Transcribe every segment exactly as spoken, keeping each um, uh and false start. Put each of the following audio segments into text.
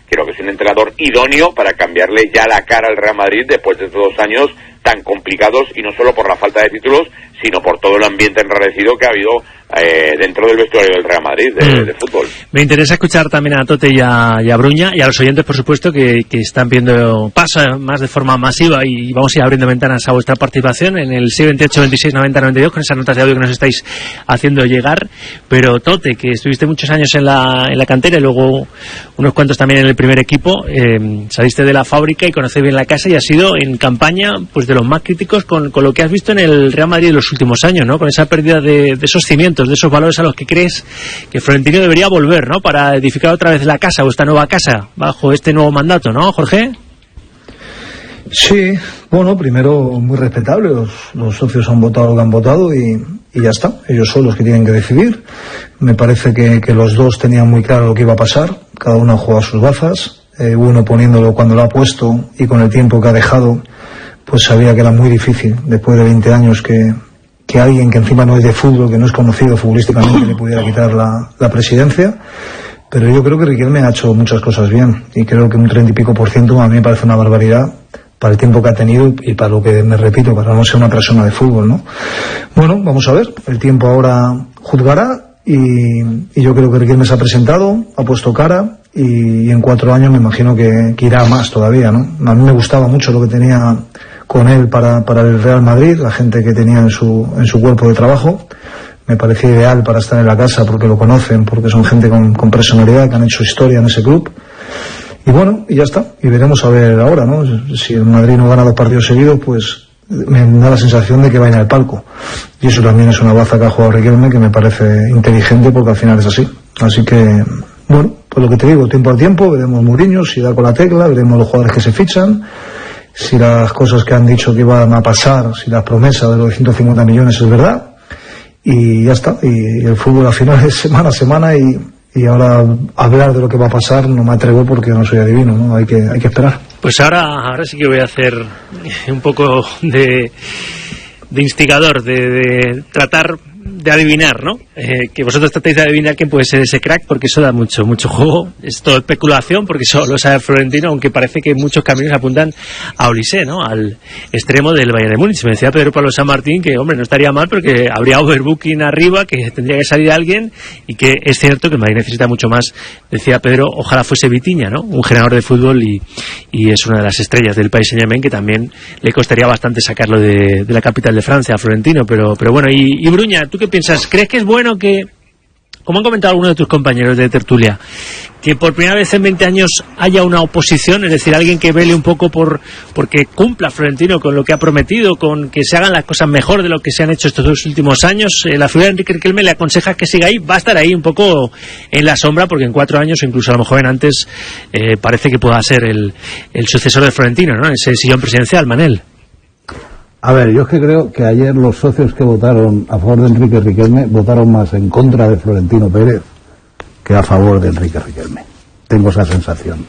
creo que es un entrenador idóneo para cambiarle ya la cara al Real Madrid después de estos dos años tan complicados, y no solo por la falta de títulos, sino por todo el ambiente enrarecido que ha habido eh, dentro del vestuario del Real Madrid de, mm. de fútbol. Me interesa escuchar también a Tote y a, y a Bruña y a los oyentes, por supuesto, que, que están viendo paso más de forma masiva, y vamos a ir abriendo ventanas a vuestra participación en el seis veintiocho veintiséis noventa noventa y dos con esas notas de audio que nos estáis haciendo llegar. Pero Tote, que estuviste muchos años en la, en la cantera y luego unos cuantos también en el primer equipo, eh, saliste de la fábrica y conocés bien la casa, y has sido en campaña pues de los más críticos con, con lo que has visto en el Real Madrid en los últimos años, ¿no? Con esa pérdida de, de esos cimientos, de esos valores a los que crees que Florentino debería volver, ¿no? Para edificar otra vez la casa, o esta nueva casa bajo este nuevo mandato, ¿no, Jorge? Sí, bueno, primero muy respetable, los, los socios han votado lo que han votado y, y ya está, ellos son los que tienen que decidir. Me parece que, que los dos tenían muy claro lo que iba a pasar, cada uno ha jugado sus bazas, eh, uno poniéndolo cuando lo ha puesto, y con el tiempo que ha dejado pues sabía que era muy difícil después de veinte años que, que alguien que encima no es de fútbol, que no es conocido futbolísticamente, le pudiera quitar la, la presidencia. Pero yo creo que Riquelme ha hecho muchas cosas bien, y creo que un treinta y pico por ciento a mí me parece una barbaridad para el tiempo que ha tenido y para lo que, me repito, para no ser una persona de fútbol, ¿no? Bueno, vamos a ver, el tiempo ahora juzgará, y, y yo creo que Riquelme se ha presentado, ha puesto cara, y, y en cuatro años me imagino que, que irá más todavía, ¿no? A mí me gustaba mucho lo que tenía con él para, para el Real Madrid, la gente que tenía en su, en su cuerpo de trabajo. Me parecía ideal para estar en la casa porque lo conocen, porque son gente con, con personalidad, que han hecho historia en ese club. Y bueno, y ya está. Y veremos a ver ahora, ¿no? Si el Madrid no gana dos partidos seguidos, pues me da la sensación de que va en el palco. Y eso también es una baza que ha jugado Riquelme, que me parece inteligente, porque al final es así. Así que, bueno, pues lo que te digo, tiempo al tiempo, veremos Mourinho si da con la tecla, veremos los jugadores que se fichan, si las cosas que han dicho que iban a pasar, si las promesas de los ciento cincuenta millones es verdad. Y ya está, y el fútbol al final es semana a semana, y, y ahora hablar de lo que va a pasar no me atrevo porque no soy adivino, ¿no? Hay que, hay que esperar. Pues ahora, ahora sí que voy a hacer un poco de, de instigador, de, de tratar de adivinar, ¿no? Eh, que vosotros tratéis de adivinar quién puede ser ese crack, porque eso da mucho, mucho juego. Es todo especulación, porque solo lo sabe Florentino, aunque parece que muchos caminos apuntan a Olise, ¿no? Al extremo del Bayern de Múnich. Me decía Pedro Pablo San Martín que, hombre, no estaría mal, porque habría overbooking arriba, que tendría que salir alguien, y que es cierto que el Madrid necesita mucho más. Decía Pedro, ojalá fuese Vitinha, ¿no? Un generador de fútbol, y, y es una de las estrellas del Paris Saint-Germain, que también le costaría bastante sacarlo de, de la capital de Francia, a Florentino. Pero, pero bueno, y, y Bruña, ¿tú qué piensas? ¿Crees que es bueno que, como han comentado algunos de tus compañeros de tertulia, que por primera vez en veinte años haya una oposición, es decir, alguien que vele un poco por porque cumpla Florentino con lo que ha prometido, con que se hagan las cosas mejor de lo que se han hecho estos dos últimos años? Eh, la figura de Enrique Riquelme le aconseja que siga ahí, va a estar ahí un poco en la sombra, porque en cuatro años, o incluso a lo mejor en antes, eh, parece que pueda ser el, el sucesor de Florentino, ¿no? Ese sillón presidencial, Manel. A ver, yo es que creo que ayer los socios que votaron a favor de Enrique Riquelme votaron más en contra de Florentino Pérez que a favor de Enrique Riquelme. Tengo esa sensación.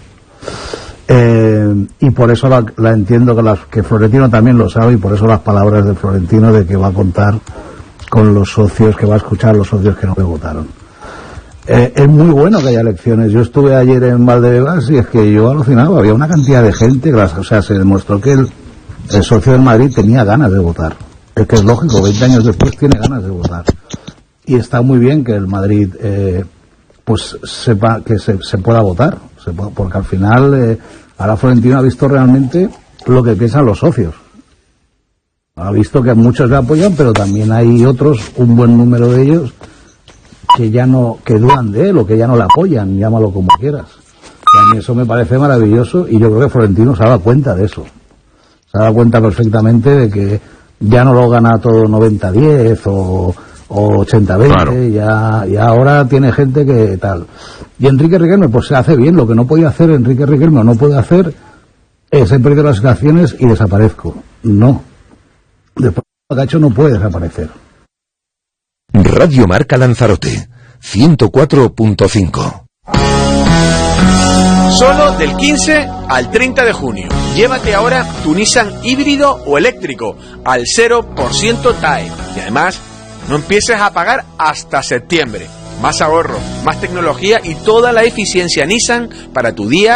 Eh, y por eso la, la entiendo que, las, que Florentino también lo sabe, y por eso las palabras de Florentino de que va a contar con los socios, que va a escuchar a los socios que no le votaron. Eh, es muy bueno que haya elecciones. Yo estuve ayer en Valdebebas y es que yo alucinaba. Había una cantidad de gente, o sea, se demostró que el El socio del Madrid tenía ganas de votar. Es que es lógico, veinte años después tiene ganas de votar. Y está muy bien que el Madrid eh, pues sepa que se, se pueda votar, se pueda, porque al final eh, ahora Florentino ha visto realmente lo que piensan los socios. Ha visto que muchos le apoyan, pero también hay otros, un buen número de ellos, que ya no, que dudan de él o que ya no le apoyan, llámalo como quieras. Y a mí eso me parece maravilloso, y yo creo que Florentino se ha dado cuenta de eso. Se ha dado cuenta perfectamente de que ya no lo gana todo noventa diez o, o ochenta veinte, claro. ya, ya ahora tiene gente que tal. Y Enrique Riquelme pues se hace bien. Lo que no podía hacer Enrique Riquelme o no puede hacer es he perdido las elecciones y desaparezco. No. Después de lo que ha hecho no puede desaparecer. Radio Marca Lanzarote, ciento cuatro punto cinco. Solo del quince al treinta de junio. Llévate ahora tu Nissan híbrido o eléctrico al cero por ciento T A E. Y además, no empieces a pagar hasta septiembre. Más ahorro, más tecnología y toda la eficiencia Nissan para tu día